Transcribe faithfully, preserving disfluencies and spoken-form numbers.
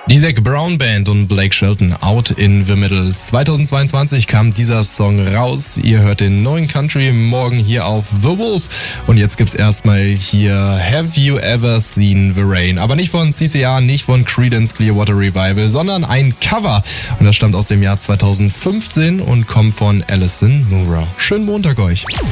Die Zac Brown Band und Blake Shelton, Out in the Middle. zweitausendzweiundzwanzig kam dieser Song raus. Ihr hört den neuen Country morgen hier auf The Wolf. Und jetzt gibt's erstmal hier Have You Ever Seen the Rain? Aber nicht von C C R, nicht von Creedence Clearwater Revival, sondern ein Cover. Und das stammt aus dem Jahr zweitausendfünfzehn und kommt von Alison Moore. Schönen Montag euch.